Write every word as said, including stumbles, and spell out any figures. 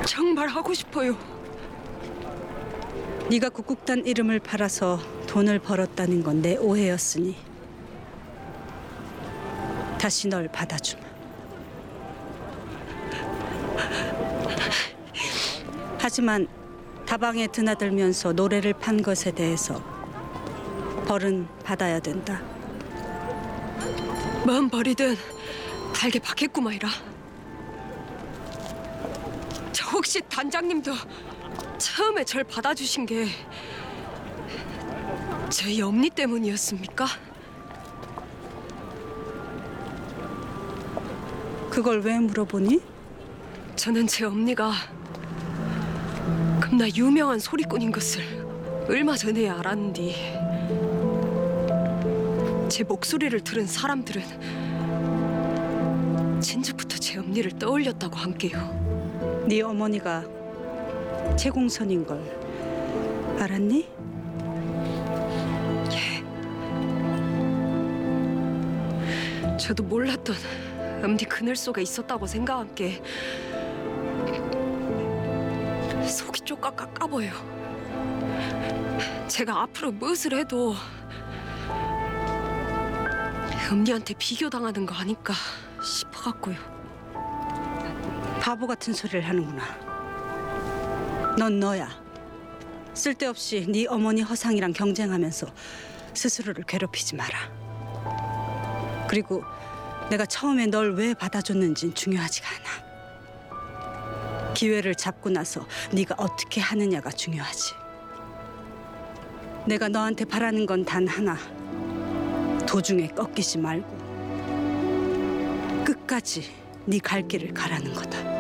정말 하고 싶어요. 네가 국국단 이름을 팔아서 돈을 벌었다는 건 내 오해였으니 다시 널 받아주마. 하지만 다방에 드나들면서 노래를 판 것에 대해서 벌은 받아야 된다. 마음 버리든 달게 받겠구마이라. 저 혹시 단장님도 처음에 절 받아주신 게 저희 엄니 때문이었습니까? 그걸 왜 물어보니? 저는 제 엄니가 겁나 유명한 소리꾼인 것을 얼마 전에야 알았는디, 제 목소리를 들은 사람들은 진즉부터 제 엄니를 떠올렸다고 함께요. 네 어머니가 제공선인 걸 알았니? 예. 저도 몰랐던 엄니 그늘 속에 있었다고 생각함께 속이 쪼까 깎아보여. 제가 앞으로 무엇을 해도 엄니한테 비교당하는 거 아닐까 싶어갖고요. 바보 같은 소리를 하는구나. 넌 너야. 쓸데없이 네 어머니 허상이랑 경쟁하면서 스스로를 괴롭히지 마라. 그리고 내가 처음에 널 왜 받아줬는진 중요하지가 않아. 기회를 잡고 나서 네가 어떻게 하느냐가 중요하지. 내가 너한테 바라는 건 단 하나. 도중에 꺾이지 말고 끝까지 네 갈 길을 가라는 거다.